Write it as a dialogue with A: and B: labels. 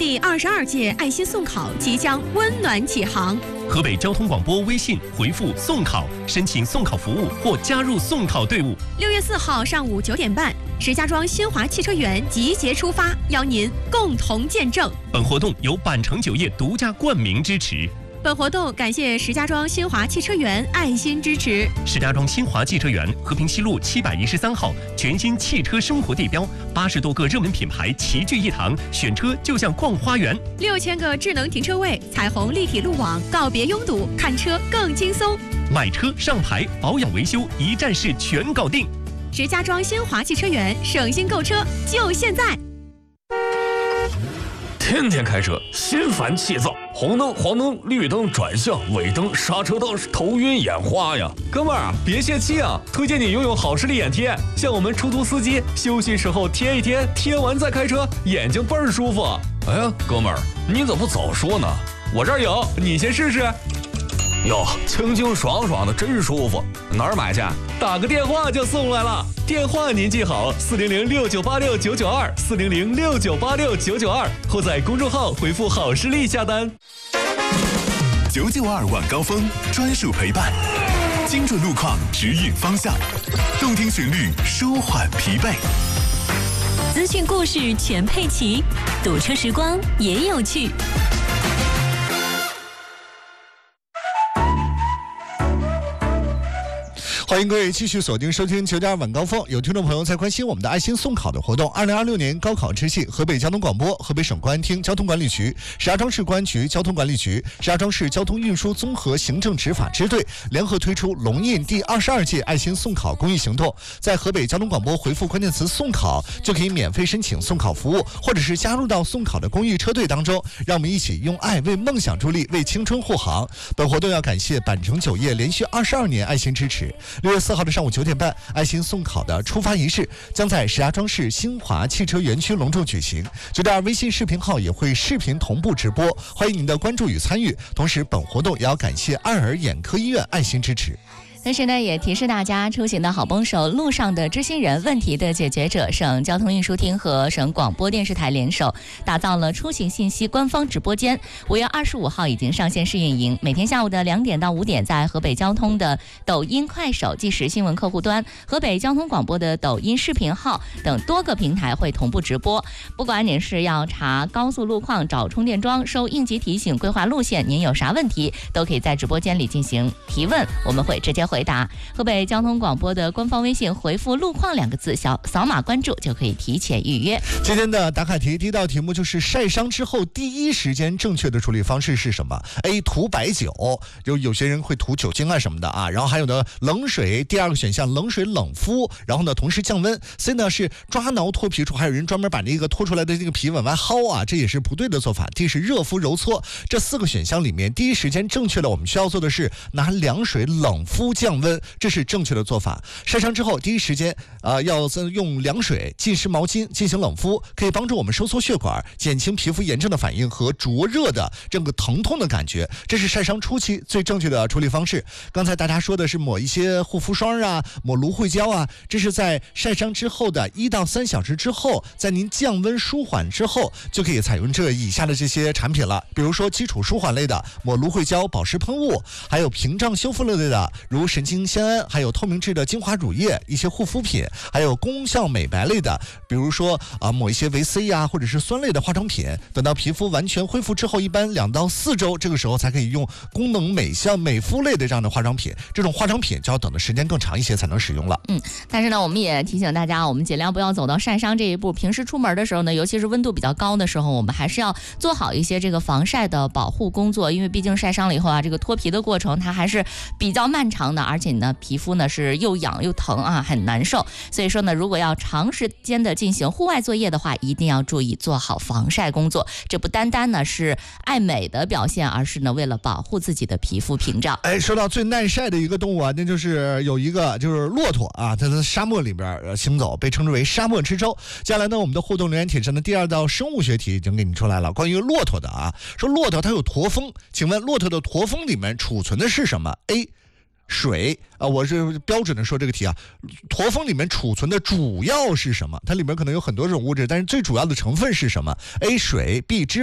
A: 第22届爱心送考即将温暖启航。
B: 河北交通广播微信回复送考申请送考服务或加入送考队伍。
A: 6月4号上午9点半，石家庄新华汽车园集结出发，邀您共同见证。
B: 本活动由板城酒业独家冠名支持。
A: 本活动感谢石家庄新华汽车园爱心支持。
B: 石家庄新华汽车园和平西路713号全新汽车生活地标，80多个热门品牌齐聚一堂，选车就像逛花园。
A: 6000个智能停车位，彩虹立体路网，告别拥堵，看车更轻松。
B: 买车上牌，保养维修一站式全搞定。
A: 石家庄新华汽车园，省心购车就现在。
C: 天天开车心烦气躁，红灯黄灯绿灯转向尾灯刹车灯，头晕眼花呀！
D: 哥们儿别泄气啊，推荐你用用好视力眼贴，像我们出租司机休息时候贴一贴，贴完再开车，眼睛倍儿舒服。
C: 哎呀，哥们儿你怎么不早说呢？
D: 我这儿有，你先试试。
C: 哟，清清爽爽的，真舒服。
D: 哪儿买去？打个电话就送来了。电话您记好：400698699240069869922，或在公众号回复好视力下单。
E: 992晚高峰专属陪伴，精准路况指引方向，动听旋律舒缓疲惫，
F: 资讯故事全配齐，堵车时光也有趣。
G: 欢迎各位继续锁定收听992晚高峰。有听众朋友在关心我们的爱心送考的活动。2026年高考之际，河北交通广播、河北省公安厅交通管理局、石家庄市公安局交通管理局、石家庄市交通运输综合行政执法支队联合推出龙印第22届爱心送考公益行动。在河北交通广播回复关键词送考，就可以免费申请送考服务，或者是加入到送考的公益车队当中。让我们一起用爱为梦想助力，为青春护航。本活动要感谢板城酒业连续22年爱心支持。6月4号的上午9点半，爱心送考的出发仪式将在石家庄市新华汽车园区隆重举行。992微信视频号也会视频同步直播，欢迎您的关注与参与。同时，本活动也要感谢爱尔眼科医院爱心支持。
F: 同时呢，也提示大家，出行的好帮手，路上的知心人，问题的解决者，省交通运输厅和省广播电视台联手打造了出行信息官方直播间。5月25号已经上线试运营，每天下午的2点到5点，在河北交通的抖音、快手、即时新闻客户端、河北交通广播的抖音视频号等多个平台会同步直播。不管您是要查高速路况、找充电桩、收应急提醒、规划路线，您有啥问题都可以在直播间里进行提问，我们会直接回答。河北交通广播的官方微信回复路况2个字，扫码关注就可以提前预约。
G: 今天的打卡题第一道题目就是晒伤之后第一时间正确的处理方式是什么？ A 涂白酒，有些人会涂酒精啊什么的啊，然后还有呢冷水，第二个选项冷水冷敷，然后呢同时降温。 C 呢是抓挠脱皮处，还有人专门把那个脱出来的这个皮往外薅啊，这也是不对的做法。D 是热敷揉搓。这4个选项里面第一时间正确的我们需要做的是拿凉水冷敷降温，这是正确的做法。晒伤之后第一时间要用凉水浸湿毛巾进行冷敷，可以帮助我们收缩血管，减轻皮肤炎症的反应和灼热的这个疼痛的感觉，这是晒伤初期最正确的处理方式。刚才大家说的是抹一些护肤霜啊，抹芦荟胶啊，这是在晒伤之后的1到3小时之后，在您降温舒缓之后就可以采用这以下的这些产品了。比如说基础舒缓类的抹芦荟胶保湿喷雾，还有屏障修复类的如神经酰胺，还有透明质的精华乳液，一些护肤品，还有功效美白类的，比如说抹一些维 C 啊，或者是酸类的化妆品。等到皮肤完全恢复之后，一般2到4周，这个时候才可以用功能美肤类的这样的化妆品。这种化妆品就要等的时间更长一些才能使用了。
F: 但是呢，我们也提醒大家，我们尽量不要走到晒伤这一步。平时出门的时候呢，尤其是温度比较高的时候，我们还是要做好一些这个防晒的保护工作，因为毕竟晒伤了以后啊，这个脱皮的过程它还是比较漫长的，而且呢，皮肤呢是又痒又疼啊，很难受。所以说呢，如果要长时间的进行户外作业的话，一定要注意做好防晒工作。这不单单呢是爱美的表现，而是呢为了保护自己的皮肤屏障。
G: 说到最耐晒的一个动物啊，那就是有一个就是骆驼啊，它在沙漠里边行走，被称之为沙漠之舟。接下来呢，我们的互动留言帖上的第2道生物学题已经给你出来了，关于骆驼的啊，说骆驼它有驼峰，请问骆驼的驼峰里面储存的是什么？ A 水我是标准的说这个题啊，驼峰里面储存的主要是什么？它里面可能有很多种物质，但是最主要的成分是什么？ A 水， B 脂